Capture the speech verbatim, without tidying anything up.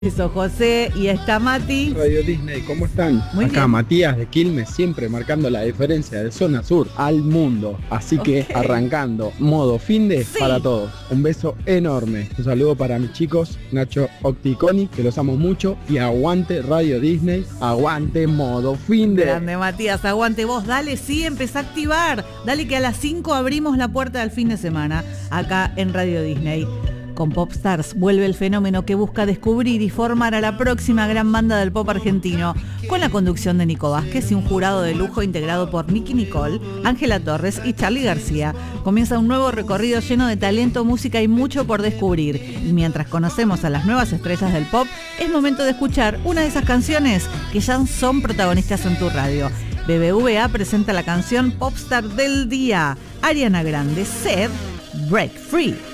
Eso, José, y está Mati. Radio Disney, ¿cómo están? Muy Acá bien. Matías de Quilmes, siempre marcando la diferencia de zona sur al mundo. Así que Ok. arrancando, modo fin de Sí. para todos. Un beso enorme. Un saludo para mis chicos, Nacho, Octi y Connie, que los amo mucho. Y aguante Radio Disney, aguante modo fin de. Grande, Matías, aguante vos. Dale, sí, empezá a activar. Dale que a las cinco abrimos la puerta del fin de semana, acá en Radio Disney. Con Popstars vuelve el fenómeno que busca descubrir y formar a la próxima gran banda del pop argentino, con la conducción de Nico Vázquez y un jurado de lujo integrado por Nicky Nicole, Ángela Torres y Charly García. Comienza un nuevo recorrido lleno de talento, música y mucho por descubrir. Y mientras conocemos a las nuevas estrellas del pop, es momento de escuchar una de esas canciones que ya son protagonistas en tu radio. B B V A presenta la canción Popstar del Día. Ariana Grande, Sed, Break Free.